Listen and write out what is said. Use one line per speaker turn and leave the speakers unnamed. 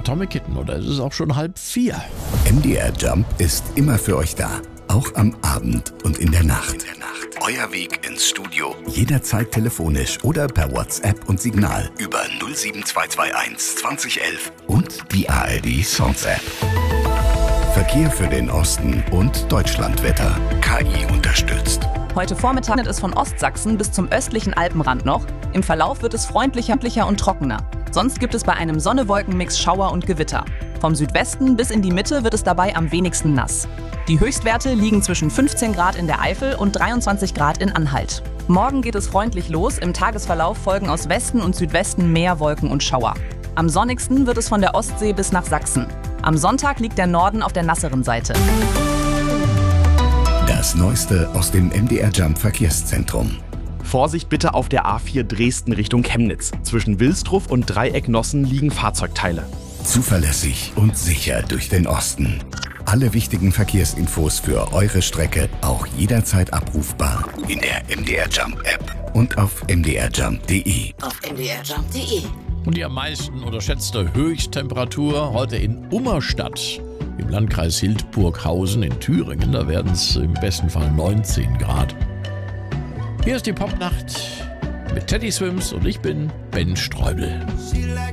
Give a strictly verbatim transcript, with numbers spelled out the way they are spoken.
Atomic Kitten oder ist es auch schon halb vier?
M D R Jump ist immer für euch da. Auch am Abend und in der Nacht. Euer Weg ins Studio. Jederzeit telefonisch oder per WhatsApp und Signal über null sieben zwei zwei eins zwanzig elf und die A R D Songs App. Verkehr für den Osten und Deutschlandwetter. K I unterstützt.
Heute Vormittag ist es von Ostsachsen bis zum östlichen Alpenrand noch. Im Verlauf wird es freundlicher und trockener. Sonst gibt es bei einem Sonne-Wolken-Mix Schauer und Gewitter. Vom Südwesten bis in die Mitte wird es dabei am wenigsten nass. Die Höchstwerte liegen zwischen fünfzehn Grad in der Eifel und dreiundzwanzig Grad in Anhalt. Morgen geht es freundlich los. Im Tagesverlauf folgen aus Westen und Südwesten mehr Wolken und Schauer. Am sonnigsten wird es von der Ostsee bis nach Sachsen. Am Sonntag liegt der Norden auf der nasseren Seite.
Das Neueste aus dem M D R Jump Verkehrszentrum.
Vorsicht bitte auf der A vier Dresden Richtung Chemnitz. Zwischen Wilstruff und Dreiecknossen liegen Fahrzeugteile.
Zuverlässig und sicher durch den Osten. Alle wichtigen Verkehrsinfos für eure Strecke auch jederzeit abrufbar in der M D R Jump App und auf m d r jump punkt d e.
Auf m d r jump punkt d e.
Und die am meisten unterschätzte Höchsttemperatur heute in Ummerstadt im Landkreis Hildburghausen in Thüringen. Da werden es im besten Fall neunzehn Grad. Hier ist die Popnacht mit Teddy Swims und ich bin Ben Streubel.